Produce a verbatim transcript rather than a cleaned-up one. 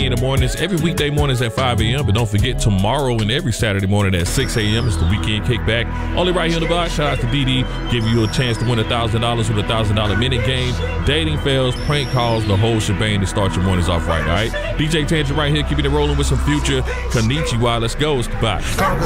in the mornings, every weekday mornings at five a m But don't forget, tomorrow and every Saturday morning at six a m is the weekend kickback. Only right here on the box. Shout out to D D, giving you a chance to win one thousand dollars with a one thousand dollar minute game, dating fails, prank calls, the whole shebang to start your mornings off right, all right? D J Tangent right here, keeping it rolling with some Future. Konnichiwa, let's go. It's the box.